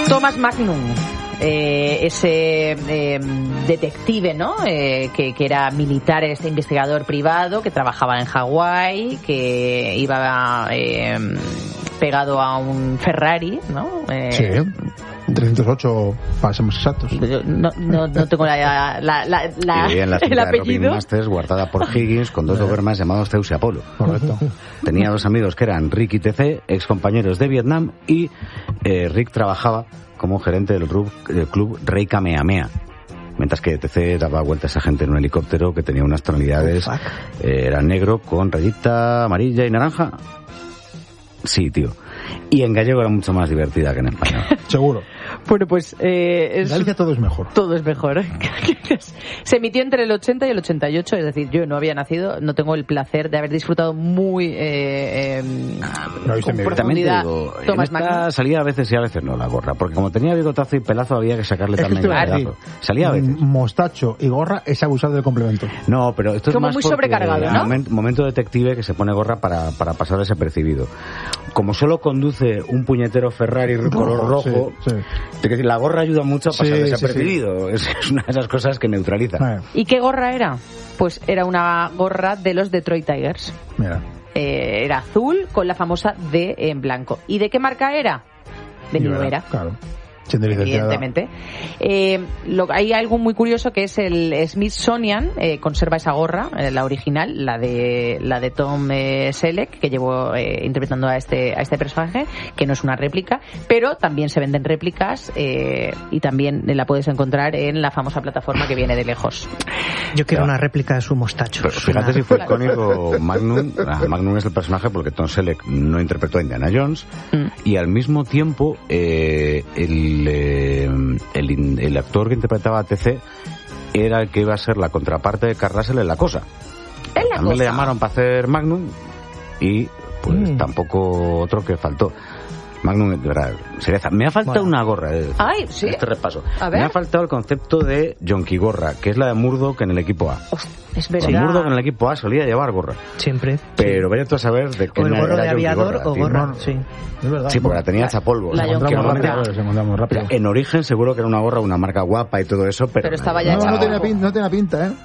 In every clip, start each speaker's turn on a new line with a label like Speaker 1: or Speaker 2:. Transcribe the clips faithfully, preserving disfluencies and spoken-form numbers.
Speaker 1: Thomas Magnum, eh, ese eh, detective, ¿no? Eh, que, que era militar, este investigador privado que trabajaba en Hawái, que iba eh, pegado a un Ferrari, ¿no? Eh,
Speaker 2: sí. trescientos ocho, para ser más exactos.
Speaker 1: No, no, no tengo la, la, la, la
Speaker 3: y en la
Speaker 1: el
Speaker 3: de
Speaker 1: apellido.
Speaker 3: Robin Masters, guardada por Higgins, con dos Dobermans llamados Zeus y Apolo.
Speaker 2: Correcto.
Speaker 3: Tenía dos amigos que eran Rick y T C, ex compañeros de Vietnam, y eh, Rick trabajaba como gerente del club, del club Rey Kamehameha. Mientras que T C daba vueltas a gente en un helicóptero que tenía unas tonalidades,
Speaker 2: Oh,
Speaker 3: eh, era negro con rayita amarilla y naranja. Sí, tío. Y en gallego era mucho más divertida que en español.
Speaker 2: Seguro.
Speaker 1: Bueno, pues... Eh,
Speaker 2: en Galicia todo es mejor.
Speaker 1: Todo es mejor. Se emitió entre el ochenta y el ochenta y ocho, es decir, yo no había nacido, no tengo el placer de haber disfrutado muy eh, eh,
Speaker 2: no,
Speaker 1: con
Speaker 3: me,
Speaker 1: profundidad
Speaker 3: digo,
Speaker 1: Thomas
Speaker 3: en esta
Speaker 1: Magnum.
Speaker 3: salía a veces y a veces no la gorra, porque como tenía bigotazo y pelazo había que sacarle es también el pedazo. Salía a veces.
Speaker 2: Mostacho y gorra es abusar del complemento.
Speaker 3: No, pero esto es
Speaker 1: como
Speaker 3: más
Speaker 1: muy
Speaker 3: porque,
Speaker 1: sobrecargado, ¿no?
Speaker 3: Moment, momento detective que se pone gorra para, para pasar desapercibido. Como solo conduce un puñetero Ferrari color rojo, sí, sí. Te quiero decir, la gorra ayuda mucho a pasar sí, desapercibido. Sí, sí. Es, es una de esas cosas que neutraliza.
Speaker 2: Eh.
Speaker 1: ¿Y qué gorra era? Pues era una gorra de los Detroit Tigers.
Speaker 2: Mira.
Speaker 1: Eh, era azul con la famosa D en blanco. ¿Y de qué marca era? De New Era.
Speaker 2: Claro.
Speaker 1: Evidentemente. Eh, lo, hay algo muy curioso que es el Smithsonian eh, conserva esa gorra, eh, la original, la de la de Tom eh, Selleck, que llevó eh, interpretando a este a este personaje, que no es una réplica, pero también se venden réplicas eh, y también la puedes encontrar en la famosa plataforma que viene de lejos.
Speaker 4: Yo quiero claro. una réplica de su mostacho.
Speaker 3: Pero fíjate una... si fue icónico Magnum. Magnum es el personaje porque Tom Selleck no interpretó a Indiana Jones mm. y al mismo tiempo eh, el El, el, el actor que interpretaba a T C era el que iba a ser la contraparte de Kurt Russell en La Cosa.
Speaker 1: ¿En La
Speaker 3: También
Speaker 1: Cosa?
Speaker 3: Le llamaron para hacer Magnum y pues mm. tampoco otro que faltó. Magnum, de verdad, serieza. Me ha faltado bueno. una gorra eh,
Speaker 1: Ay, ¿sí?
Speaker 3: este repaso.
Speaker 1: A ver.
Speaker 3: Me ha faltado el concepto de Yonki gorra, que es la de Murdoch en el equipo A.
Speaker 1: Oh, es verdad.
Speaker 3: Si Murdoch en el equipo A solía llevar gorra.
Speaker 4: Siempre.
Speaker 3: Pero sí. Vaya tú a saber de qué
Speaker 4: o el gorro
Speaker 3: era
Speaker 4: de aviador
Speaker 3: gorra,
Speaker 4: o gorra,
Speaker 2: no,
Speaker 4: sí.
Speaker 2: Es verdad.
Speaker 3: Sí, porque la tenía hecha polvo.
Speaker 1: La
Speaker 2: Yonki
Speaker 1: gorra.
Speaker 2: rápido.
Speaker 3: En origen seguro que era una gorra, una marca guapa y todo eso, pero...
Speaker 1: Pero estaba ya
Speaker 2: no,
Speaker 1: hecha
Speaker 2: no, tenía
Speaker 1: polvo.
Speaker 2: pinta, no tenía pinta, ¿eh?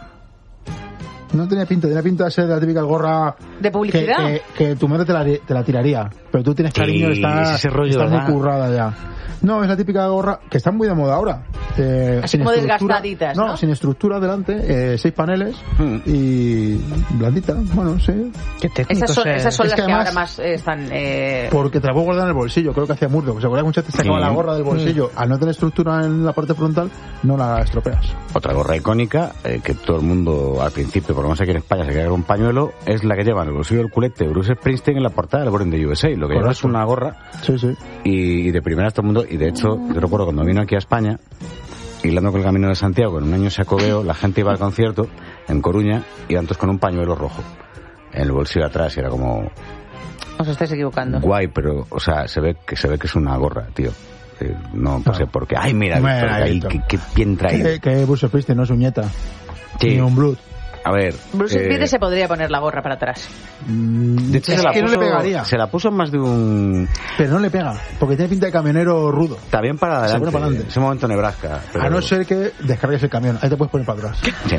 Speaker 2: No tenía pinta, tenía pinta de ser de la típica gorra
Speaker 1: de publicidad
Speaker 2: que, que, que tu madre te la, te la tiraría, pero tú tienes cariño,
Speaker 3: sí,
Speaker 2: estás,
Speaker 3: ese rollo,
Speaker 2: estás muy currada ya. No, es la típica gorra que está muy de moda ahora. Eh,
Speaker 1: Así como desgastaditas, ¿no?
Speaker 2: No, sin estructura delante, eh, seis paneles mm. y blandita, bueno, sí.
Speaker 4: Qué técnico.
Speaker 1: Esas son, esas son
Speaker 2: es
Speaker 1: las
Speaker 2: que,
Speaker 1: que
Speaker 2: además,
Speaker 1: ahora más eh, están... Eh...
Speaker 2: Porque te la puedo guardar en el bolsillo, creo que hacía Murdoch. ¿Se acuerdan que muchas veces sacaba sí. la gorra del bolsillo? Mm. Al no tener estructura en la parte frontal, no la estropeas.
Speaker 3: Otra gorra icónica, eh, que todo el mundo al principio, por lo menos aquí en España, se queda con un pañuelo, es la que lleva en el bolsillo del culete Bruce Springsteen en la portada del Born in the U S A. Lo que lleva es una gorra
Speaker 2: sí, sí.
Speaker 3: Y, y de primeras todo el mundo, y de hecho, yo recuerdo cuando vino aquí a España, hilando con el Camino de Santiago, en un año sacobeo, la gente iba al concierto en Coruña, iban todos con un pañuelo rojo en el bolsillo de atrás, y era como...
Speaker 1: Os estáis equivocando.
Speaker 3: Guay, pero, o sea, se ve que se ve que es una gorra, tío. Eh, no, no sé por qué. Ay, mira,
Speaker 2: bueno,
Speaker 3: Víctor, ahí, qué, qué bien traído.
Speaker 2: Que, que Bruce Springsteen no es uñeta, sí. Ni un blood.
Speaker 3: A ver...
Speaker 1: Bruce Springsteen eh... se podría poner la gorra para atrás.
Speaker 3: De hecho,
Speaker 2: es
Speaker 3: se la
Speaker 2: que
Speaker 3: puso,
Speaker 2: no le pegaría.
Speaker 3: Se la puso en más de un...
Speaker 2: Pero no le pega, porque tiene pinta de camionero rudo.
Speaker 3: Está bien para adelante.
Speaker 2: Para adelante.
Speaker 3: Ese momento Nebraska. Pero...
Speaker 2: A no ser que descargues el camión, ahí te puedes poner para atrás.
Speaker 3: Sí.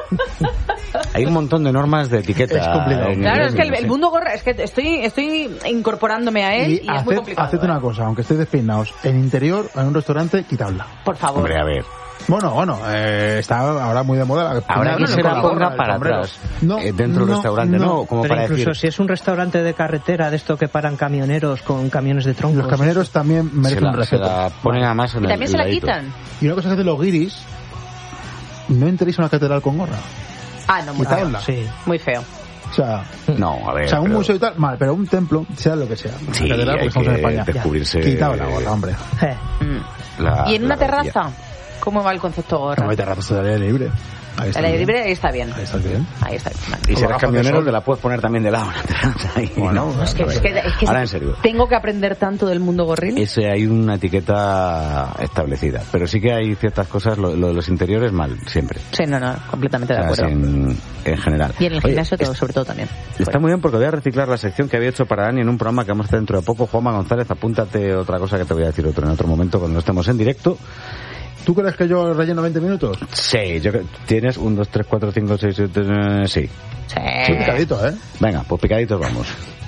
Speaker 3: Hay un montón de normas de etiqueta.
Speaker 2: Es complicado.
Speaker 1: Claro, es que el, el mundo gorra, es que estoy estoy incorporándome a él y, y
Speaker 2: haced,
Speaker 1: es muy complicado.
Speaker 2: Haced
Speaker 1: ¿eh?
Speaker 2: una cosa, aunque estéis despeinados, en interior, en un restaurante, quitadla.
Speaker 1: Por favor.
Speaker 3: Hombre, a ver.
Speaker 2: Bueno, bueno, eh, está ahora muy de moda. La,
Speaker 3: ahora que se la ponga para atrás,
Speaker 2: no,
Speaker 3: eh, dentro del
Speaker 2: no,
Speaker 3: restaurante, ¿no? no como
Speaker 4: pero
Speaker 3: para
Speaker 4: incluso
Speaker 3: decir...
Speaker 4: si es un restaurante de carretera, de esto que paran camioneros con camiones de troncos.
Speaker 2: Los camioneros también merecen
Speaker 3: la,
Speaker 2: un respeto.
Speaker 3: Se la ponen a más en
Speaker 1: y
Speaker 3: el
Speaker 1: también se la
Speaker 3: ladito.
Speaker 1: quitan.
Speaker 2: Y una cosa que hacen los guiris, no entréis a una catedral con gorra.
Speaker 1: Ah, no, muy feo.
Speaker 4: Sí.
Speaker 1: Muy feo.
Speaker 2: O sea,
Speaker 3: no, a ver,
Speaker 2: o sea, un
Speaker 3: pero...
Speaker 2: museo y tal, mal, pero un templo, sea lo que sea.
Speaker 3: Sí,
Speaker 2: catedral,
Speaker 3: hay
Speaker 2: porque estamos
Speaker 3: que
Speaker 2: en España.
Speaker 3: descubrirse...
Speaker 2: Quitado la gorra, hombre.
Speaker 4: Eh.
Speaker 1: Mm.
Speaker 3: La,
Speaker 1: ¿Y en una
Speaker 3: la
Speaker 1: terraza? ¿Cómo va el concepto gorra?
Speaker 2: No hay terrazas todavía libre. Ahí está
Speaker 1: el aire
Speaker 2: bien.
Speaker 1: libre ahí está bien.
Speaker 2: Ahí está bien.
Speaker 1: Ahí está bien. Vale.
Speaker 3: Y si eres
Speaker 2: gafas de
Speaker 3: camionero,
Speaker 2: sol.
Speaker 3: te la puedes poner también de lado. Ahí,
Speaker 2: Bueno,
Speaker 3: ¿no?
Speaker 1: Es que, es que, es que
Speaker 3: Ahora en serio.
Speaker 1: tengo que aprender tanto del mundo gorril.
Speaker 3: Ese hay una etiqueta establecida, pero sí que hay ciertas cosas, lo, lo de los interiores mal, siempre.
Speaker 1: Sí, no, no, completamente de
Speaker 3: O sea,
Speaker 1: acuerdo.
Speaker 3: en, en general.
Speaker 1: Y en el
Speaker 3: Oye,
Speaker 1: gimnasio todo,
Speaker 3: es-
Speaker 1: sobre todo también.
Speaker 3: Está muy bien porque voy a reciclar la sección que había hecho para Dani en un programa que vamos a hacer dentro de poco. Juanma González, apúntate otra cosa que te voy a decir otro en otro momento cuando no estemos en directo.
Speaker 2: ¿Tú crees que yo relleno veinte minutos?
Speaker 3: Sí, yo creo- tienes un, dos, tres, cuatro, cinco, seis, siete, sí.
Speaker 1: Sí.
Speaker 2: Sí, picadito, ¿eh?
Speaker 3: Venga, pues picaditos vamos.